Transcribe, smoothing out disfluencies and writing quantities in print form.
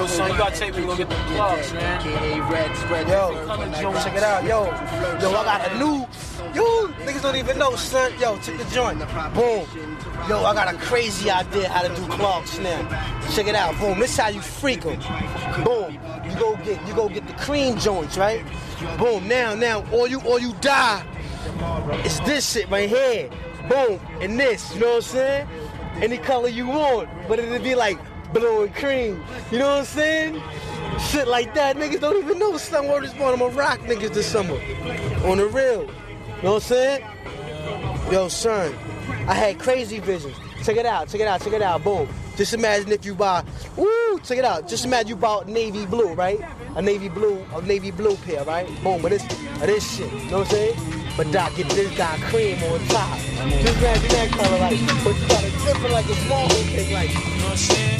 Yo, son, you gotta take me to go get the plugs, man. Yo, check it out, yo, I got a new, you niggas don't even know, son. Yo, check the joint. Boom. Yo, I got a crazy idea how to do clogs now. Check it out. Boom. This how you freak them. Boom. You go get the cream joints, right? Boom. Now, all you die is this shit right here. Boom. And this, you know what I'm saying? Any color you want, but it'll be like blue and cream. You know what I'm saying? Shit like that. Niggas don't even know some word is born. I'm gonna rock niggas this summer. On the real. You know what I'm saying? Yo, son, I had crazy visions. Check it out. Boom. Just imagine if you buy, check it out. Just imagine you bought navy blue, right? A navy blue pair, right? Boom, but this shit, you know what I'm saying? But Doc, get this dark cream on top. Just imagine that color, like, but you got it different like a small cake, like, you know what I'm saying?